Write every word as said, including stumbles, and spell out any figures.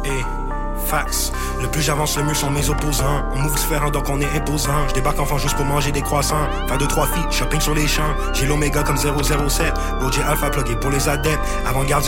Hey, fax. Le plus j'avance, le mieux sont mes opposants. On move différent, donc on est imposant. Je débarque enfin juste pour manger des croissants. Faire deux, trois filles, shopping sur les champs. J'ai l'oméga comme zéro zéro sept. Roger Alpha plugué pour les adeptes. Avant-garde